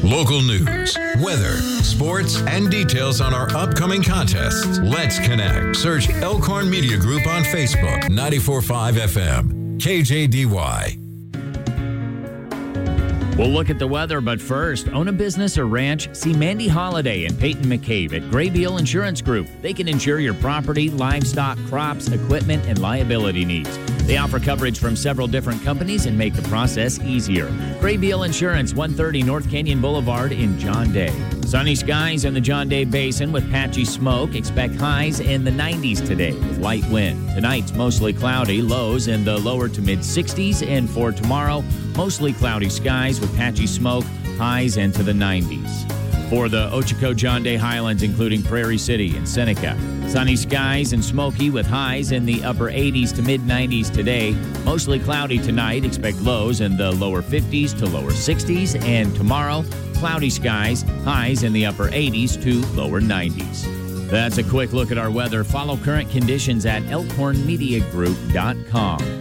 Local news, weather, sports, and details on our upcoming contests. Let's connect. Search Elkhorn Media Group on Facebook. 94.5 FM. KJDY. We'll look at the weather, but first, own a business or ranch? See Mandy Holiday and Peyton McCabe at Graybeal Insurance Group. They can insure your property, livestock, crops, equipment, and liability needs. They offer coverage from several different companies and make the process easier. Graybeal Insurance, 130 North Canyon Boulevard in John Day. Sunny skies in the John Day Basin with patchy smoke. Expect highs in the 90s today with light wind. Tonight's mostly cloudy, lows in the lower to mid 60s. And for tomorrow, mostly cloudy skies with patchy smoke, highs into the 90s. For the Ochoco-John Day Highlands, including Prairie City and Seneca, sunny skies and smoky with highs in the upper 80s to mid 90s today. Mostly cloudy tonight. Expect lows in the lower 50s to lower 60s. And tomorrow, cloudy skies, highs in the upper 80s to lower 90s. That's a quick look at our weather. Follow current conditions at elkhornmediagroup.com.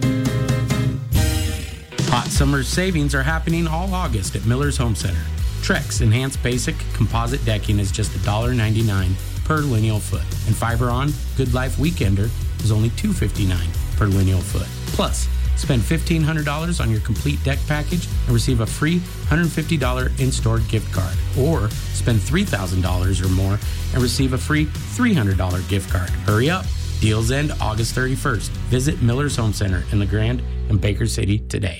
Hot summer savings are happening all August at Miller's Home Center. Trex Enhanced Basic Composite Decking is just $1.99 per lineal foot. And Fiberon Good Life Weekender is only $2.59 per lineal foot. Plus, spend $1,500 on your complete deck package and receive a free $150 in-store gift card. Or spend $3,000 or more and receive a free $300 gift card. Hurry up. Deals end August 31st. Visit Miller's Home Center in LeGrand and Baker City today.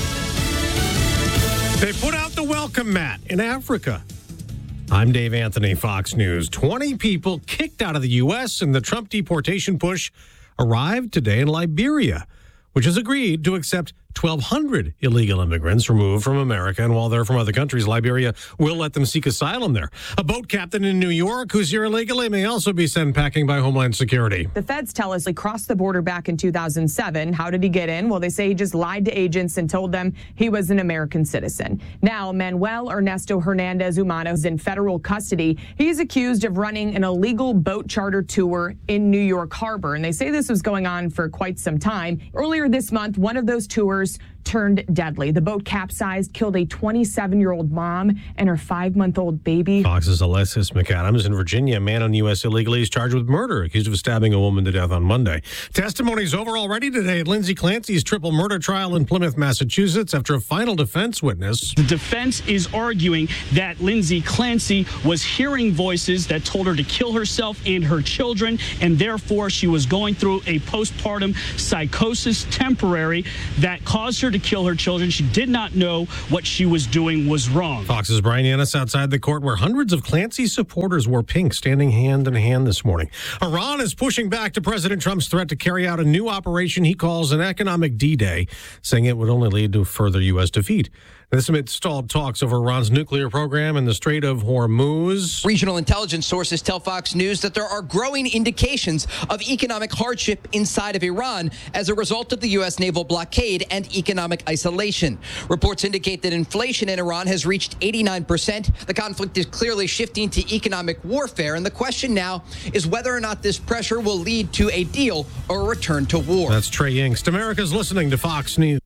They put out the welcome mat in Africa. I'm Dave Anthony, Fox News. 20 people kicked out of the U.S. in the Trump deportation push arrived today in Liberia, which has agreed to accept 1,200 illegal immigrants removed from America. And while they're from other countries, Liberia will let them seek asylum there. A boat captain in New York who's here illegally may also be sent packing by Homeland Security. The feds tell us he crossed the border back in 2007. How did he get in? Well, they say he just lied to agents and told them he was an American citizen. Now, Manuel Ernesto Hernandez Humano is in federal custody. He's accused of running an illegal boat charter tour in New York Harbor. And they say this was going on for quite some time. Earlier this month, one of those tours turned deadly. The boat capsized, killed a 27-year-old mom and her 5-month-old baby. Fox's Alexis McAdams. In Virginia, a man on the U.S. illegally is charged with murder, accused of stabbing a woman to death on Monday. Testimony's over already today at Lindsay Clancy's triple murder trial in Plymouth, Massachusetts, after a final defense witness. The defense is arguing that Lindsay Clancy was hearing voices that told her to kill herself and her children, and therefore she was going through a postpartum psychosis temporary that caused her to kill her children. She did not know what she was doing was wrong. Fox's Brian Yanis outside the court where hundreds of Clancy supporters wore pink, standing hand in hand this morning. Iran is pushing back to President Trump's threat to carry out a new operation he calls an economic D-Day, saying it would only lead to further U.S. defeat. This amid stalled talks over Iran's nuclear program in the Strait of Hormuz. Regional intelligence sources tell Fox News that there are growing indications of economic hardship inside of Iran as a result of the U.S. naval blockade and economic isolation. Reports indicate that inflation in Iran has reached 89%. The conflict is clearly shifting to economic warfare, and the question now is whether or not this pressure will lead to a deal or a return to war. That's Trey Yingst. America's listening to Fox News.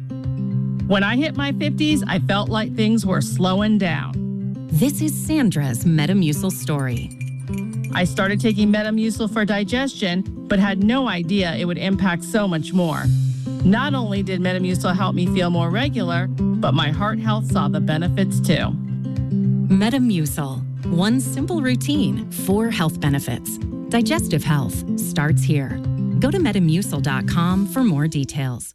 When I hit my 50s, I felt like things were slowing down. This is Sandra's Metamucil story. I started taking Metamucil for digestion, but had no idea it would impact so much more. Not only did Metamucil help me feel more regular, but my heart health saw the benefits too. Metamucil. One simple routine, 4 health benefits. Digestive health starts here. Go to Metamucil.com for more details.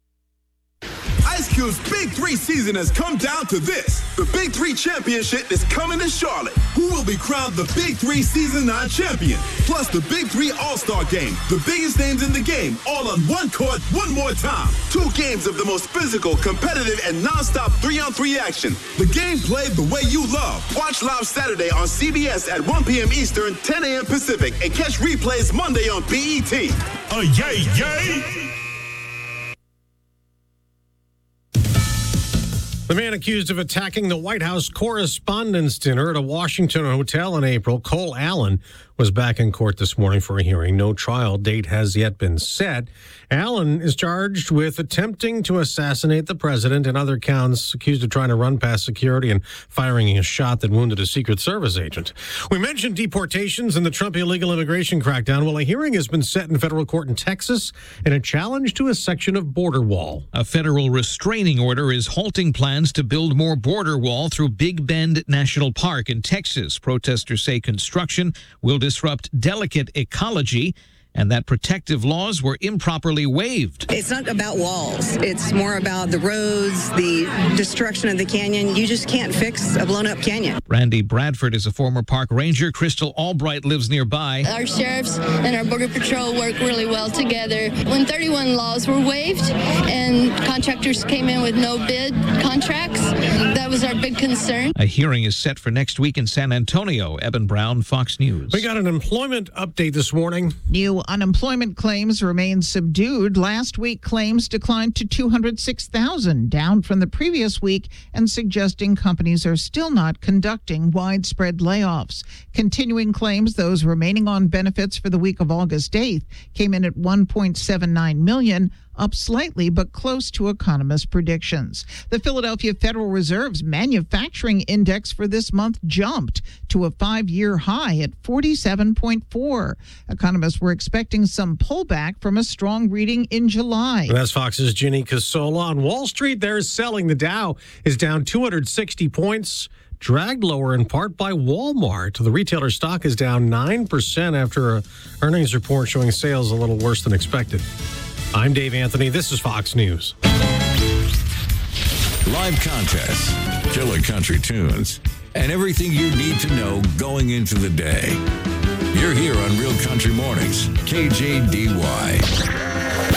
Ice Cube's Big 3 season has come down to this. The Big 3 Championship is coming to Charlotte. Who will be crowned the Big 3 Season 9 champion? Plus the Big 3 All-Star Game. The biggest names in the game, all on one court, one more time. 2 games of the most physical, competitive, and non-stop 3-on-3 action. The game played the way you love. Watch live Saturday on CBS at 1 p.m. Eastern, 10 a.m. Pacific, and catch replays Monday on BET. Yay, yay! The man accused of attacking the White House Correspondents' Dinner at a Washington hotel in April, Cole Allen, was back in court this morning for a hearing. No trial date has yet been set. Allen is charged with attempting to assassinate the president and other counts, accused of trying to run past security and firing a shot that wounded a Secret Service agent. We mentioned deportations and the Trump illegal immigration crackdown. Well, a hearing has been set in federal court in Texas in a challenge to a section of border wall. A federal restraining order is halting plans to build more border wall through Big Bend National Park in Texas. Protesters say construction will disrupt delicate ecology and that protective laws were improperly waived. It's not about walls. It's more about the roads, the destruction of the canyon. You just can't fix a blown-up canyon. Randy Bradford is a former park ranger. Crystal Albright lives nearby. Our sheriffs and our border patrol work really well together. When 31 laws were waived and contractors came in with no bid contracts, that was our big concern. A hearing is set for next week in San Antonio. Eben Brown, Fox News. We got an employment update this morning. New unemployment claims remain subdued. Last week, claims declined to 206,000, down from the previous week, and suggesting companies are still not conducting widespread layoffs. Continuing claims, those remaining on benefits for the week of August 8th, came in at 1.79 million, up slightly but close to economists' predictions. The Philadelphia Federal Reserve's manufacturing index for this month jumped to a 5-year high at 47.4. Economists were expecting some pullback from a strong reading in July. And that's Fox's Ginny Casola. On Wall Street, they're selling. The Dow is down 260 points, dragged lower in part by Walmart. The retailer stock is down 9% after an earnings report showing sales a little worse than expected. I'm Dave Anthony. This is Fox News. Live contests, killer country tunes, and everything you need to know going into the day. You're here on Real Country Mornings, KJDY.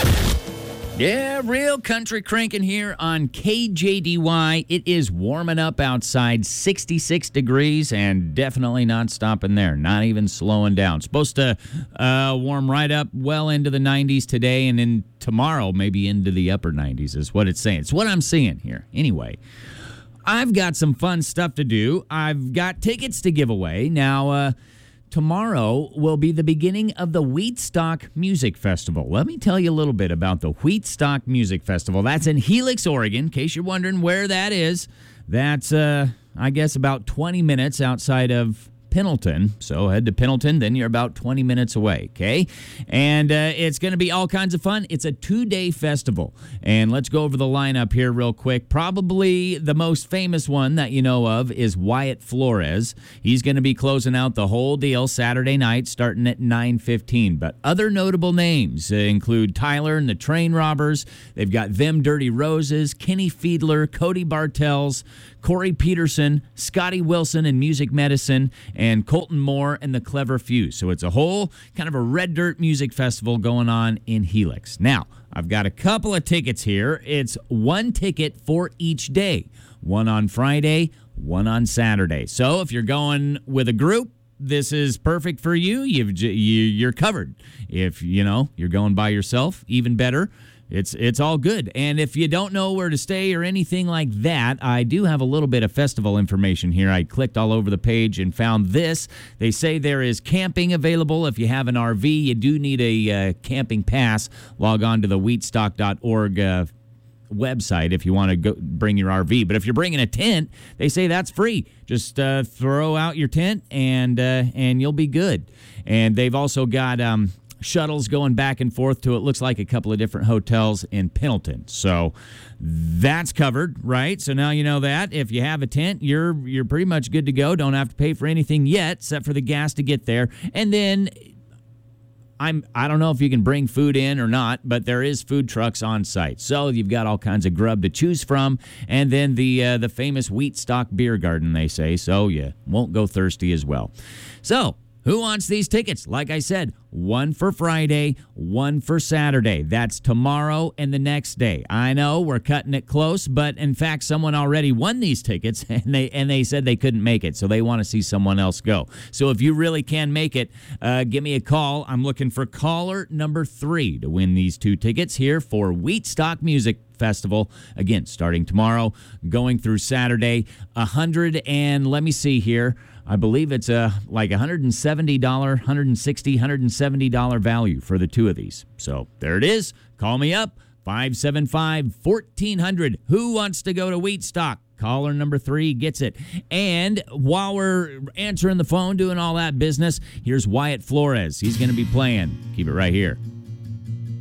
Yeah, Real Country cranking here on KJDY. It is warming up outside, 66 degrees, and definitely not stopping there, not even slowing down. Supposed to warm right up well into the 90s today, and then tomorrow maybe into the upper 90s is what it's saying. It's what I'm seeing here. Anyway, I've got some fun stuff to do. I've got tickets to give away. Now, tomorrow will be the beginning of the Wheatstock Music Festival. Let me tell you a little bit about the Wheatstock Music Festival. That's in Helix, Oregon, in case you're wondering where that is. That's, I guess, about 20 minutes outside of Pendleton. So head to Pendleton, then you're about 20 minutes away, okay? And it's going to be all kinds of fun. It's a 2-day festival. And let's go over the lineup here real quick. Probably the most famous one that you know of is Wyatt Flores. He's going to be closing out the whole deal Saturday night starting at 9:15. But other notable names include Tyler and the Train Robbers. They've got Them Dirty Roses, Kenny Fiedler, Cody Bartels, Corey Peterson, Scotty Wilson and Music Medicine, and Colton Moore and the Clever Few. So it's a whole kind of a red dirt music festival going on in Helix. Now, I've got a couple of tickets here. It's one ticket for each day. One on Friday, one on Saturday. So if you're going with a group, this is perfect for you. You're covered. If, you're going by yourself, even better. It's all good. And if you don't know where to stay or anything like that, I do have a little bit of festival information here. I clicked all over the page and found this. They say there is camping available. If you have an RV, you do need a camping pass. Log on to the wheatstock.org website if you want to go bring your RV. But if you're bringing a tent, they say that's free. Just throw out your tent and you'll be good. And they've also got shuttles going back and forth to, it looks like, a couple of different hotels in Pendleton. So that's covered, right? So now you know that. If you have a tent, you're pretty much good to go. Don't have to pay for anything yet except for the gas to get there. And then I don't know if you can bring food in or not, but there is food trucks on site. So you've got all kinds of grub to choose from. And then the famous Wheatstock Beer Garden, they say, so you won't go thirsty as well. So who wants these tickets? Like I said, one for Friday, one for Saturday. That's tomorrow and the next day. I know we're cutting it close, but in fact, someone already won these tickets, and they said they couldn't make it, so they want to see someone else go. So if you really can make it, give me a call. I'm looking for caller number 3 to win these 2 tickets here for Wheatstock Music Festival. Again, starting tomorrow, going through Saturday. 100 and let me see here. I believe it's like $170, $160, $170 value for the two of these. So there it is. Call me up, 575-1400. Who wants to go to Wheatstock? Caller number 3 gets it. And while we're answering the phone, doing all that business, here's Wyatt Flores. He's going to be playing. Keep it right here.